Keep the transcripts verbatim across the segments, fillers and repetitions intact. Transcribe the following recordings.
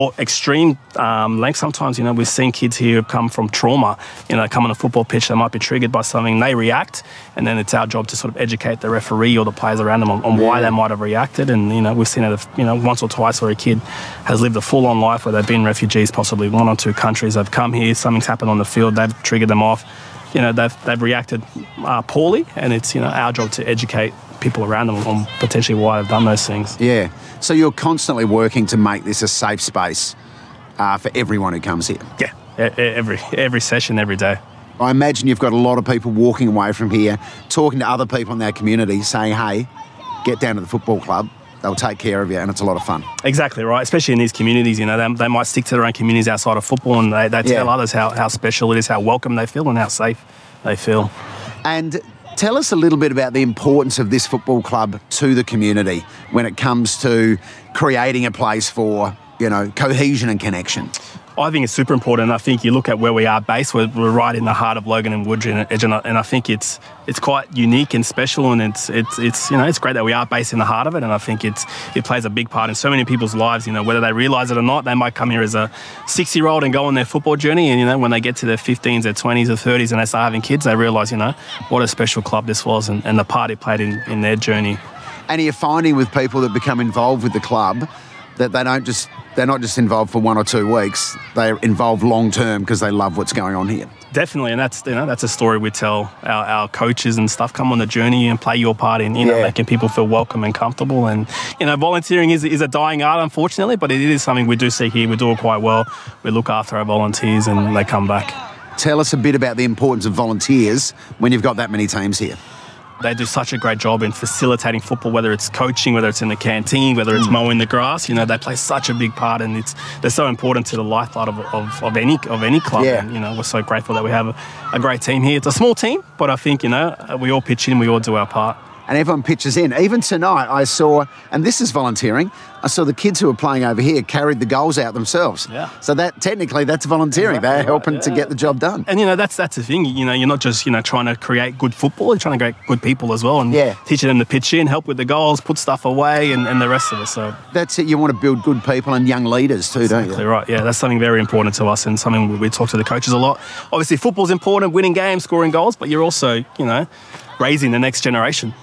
Or extreme um, length. Sometimes, you know, we've seen kids here who come from trauma, you know, come on a football pitch, they might be triggered by something, they react, and then it's our job to sort of educate the referee or the players around them on, on why they might have reacted. And, you know, we've seen it, you know, once or twice where a kid has lived a full-on life where they've been refugees, possibly one or two countries, they've come here, something's happened on the field, they've triggered them off, you know, they've, they've reacted uh, poorly, and it's, you know, our job to educate people around them on potentially why they've done those things. Yeah. So you're constantly working to make this a safe space Uh, for everyone who comes here. Yeah, every every session, every day. I imagine you've got a lot of people walking away from here, talking to other people in their community, saying, hey, get down to the football club, they'll take care of you, and it's a lot of fun. Exactly right, especially in these communities, you know, they, they might stick to their own communities outside of football, and they, they tell yeah. others how, how special it is, how welcome they feel and how safe they feel. And tell us a little bit about the importance of this football club to the community when it comes to creating a place for, you know, cohesion and connection. I think it's super important. I think you look at where we are based, we're, we're right in the heart of Logan and Woodridge, and, and I think it's it's quite unique and special, and it's it's it's you know it's great that we are based in the heart of it, and I think it's it plays a big part in so many people's lives. You know, whether they realise it or not, they might come here as a six-year-old and go on their football journey, and you know when they get to their fifteens, their twenties, or thirties, and they start having kids, they realise you know what a special club this was, and, and the part it played in in their journey. And you're finding with people that become involved with the club that they don't just they're not just involved for one or two weeks, they're involved long term because they love what's going on here. Definitely, and that's you know that's a story we tell our, our coaches and stuff. Come on the journey and play your part in you know yeah. making people feel welcome and comfortable. And you know volunteering is is a dying art, unfortunately, but it is something we do see here. We do it quite well. We look after our volunteers and they come back. Tell us a bit about the importance of volunteers when you've got that many teams here. They do such a great job in facilitating football, whether it's coaching, whether it's in the canteen, whether it's mm. mowing the grass. You know, they play such a big part, and it's they're so important to the lifeblood of, of, of any of any club. Yeah. And, you know, we're so grateful that we have a, a great team here. It's a small team, but I think, you know, we all pitch in, we all do our part. And everyone pitches in. Even tonight I saw, and this is volunteering, I saw the kids who were playing over here carried the goals out themselves. Yeah. So that technically that's volunteering. Exactly. They're right. helping yeah. to get the job done. And you know that's that's the thing. You know you're not just you know trying to create good football. You're trying to create good people as well, and yeah. teaching them to pitch in, help with the goals, put stuff away, and, and the rest of it. So that's it. You want to build good people and young leaders too, exactly don't you? Right. Yeah, that's something very important to us, and something we, we talk to the coaches a lot. Obviously, football's important, winning games, scoring goals, but you're also you know raising the next generation.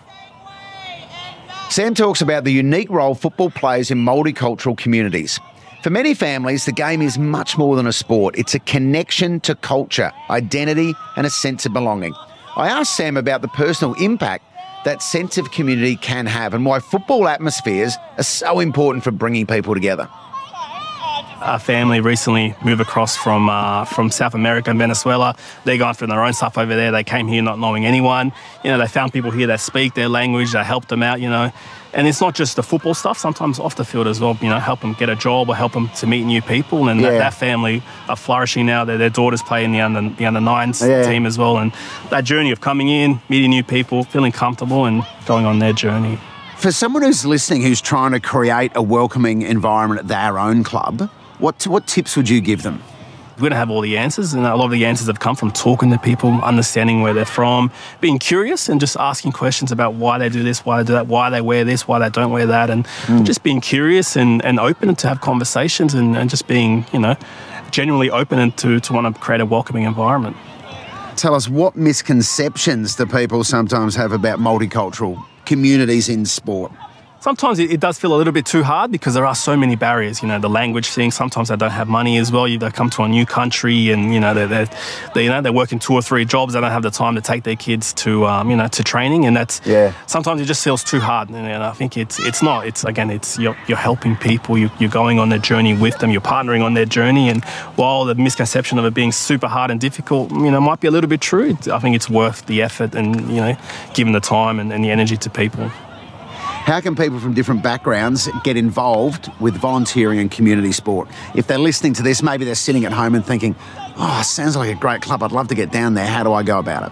Sam talks about the unique role football plays in multicultural communities. For many families, the game is much more than a sport. It's a connection to culture, identity, and a sense of belonging. I asked Sam about the personal impact that sense of community can have and why football atmospheres are so important for bringing people together. Our family recently moved across from uh, from South America and Venezuela. They're going through their own stuff over there. They came here not knowing anyone. You know, they found people here that speak their language. They helped them out, you know. And it's not just the football stuff, sometimes off the field as well, you know, help them get a job or help them to meet new people. And yeah. that, that family are flourishing now. Their, their daughters play in the under, the under nines yeah. team as well. And that journey of coming in, meeting new people, feeling comfortable and going on their journey. For someone who's listening who's trying to create a welcoming environment at their own club, What what tips would you give them? We don't have all the answers, and a lot of the answers have come from talking to people, understanding where they're from, being curious and just asking questions about why they do this, why they do that, why they wear this, why they don't wear that, and mm. just being curious and, and open to have conversations and, and just being, you know, genuinely open and to, to want to create a welcoming environment. Tell us, what misconceptions do people sometimes have about multicultural communities in sport? Sometimes it, it does feel a little bit too hard because there are so many barriers. You know, the language thing. Sometimes they don't have money as well. You, they come to a new country, and you know they're, they're they, you know they're working two or three jobs. They don't have the time to take their kids to um, you know to training, and that's yeah. sometimes it just feels too hard. And, and I think it's it's not. It's again, it's you're, you're helping people. You, you're going on their journey with them. You're partnering on their journey. And while the misconception of it being super hard and difficult, you know, might be a little bit true, I think it's worth the effort and you know giving the time and, and the energy to people. How can people from different backgrounds get involved with volunteering and community sport? If they're listening to this, maybe they're sitting at home and thinking, oh, sounds like a great club. I'd love to get down there. How do I go about it?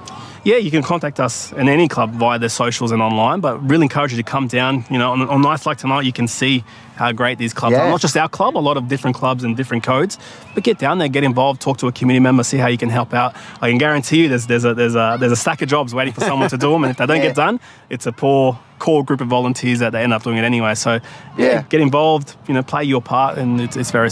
Yeah, you can contact us in any club via their socials and online, but really encourage you to come down. You know, on, on nights like tonight, you can see how great these clubs Yeah. are. Not just our club, a lot of different clubs and different codes. But get down there, get involved, talk to a community member, see how you can help out. I can guarantee you there's there's a there's a there's a stack of jobs waiting for someone to do them, and if they don't Yeah. get done, it's a poor core group of volunteers that they end up doing it anyway. So yeah, Yeah. get involved, you know, play your part, and it's, it's very